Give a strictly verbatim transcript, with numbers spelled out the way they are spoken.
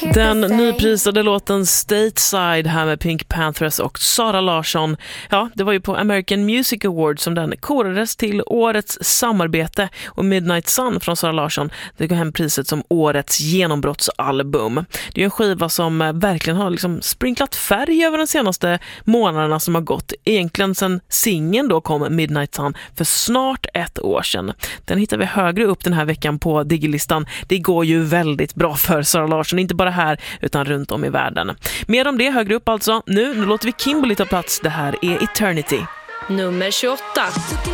Den nyprisade låten Stateside här med Pink Panthers och Sara Larsson. Ja, det var ju på American Music Awards som den korades till årets samarbete, och Midnight Sun från Sara Larsson, det går hem priset som årets genombrottsalbum. Det är en skiva som verkligen har liksom sprinklat färg över de senaste månaderna som har gått. Egentligen sedan singeln då kom, Midnight Sun, för snart ett år sedan. Den hittar vi högre upp den här veckan på Digilistan. Det går ju väldigt bra för Sara Larsson, inte bara här utan runt om i världen. Mer om det högre upp alltså. Nu, nu låter vi Kimberly ta plats. Det här är Eternity. Nummer tjugoåtta.